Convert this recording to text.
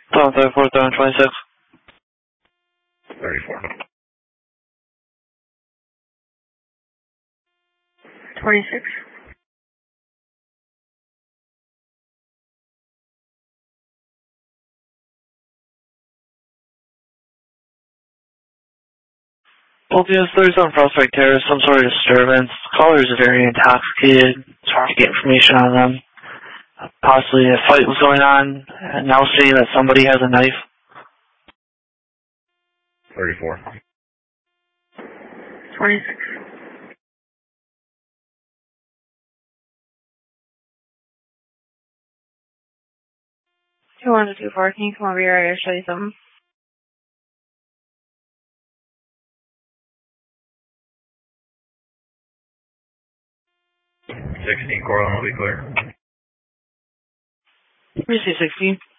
Tom 34, 26. 34. 26. Boltius 37 Prospect Terrace, some sort of disturbance. The caller is very intoxicated. It's hard to get information on them. Possibly a fight was going on, and now seeing that somebody has a knife. 34. 26. 2-1-2-4, can you come over here? I gotta show you something. 16, Corlin will be clear. Receive 16.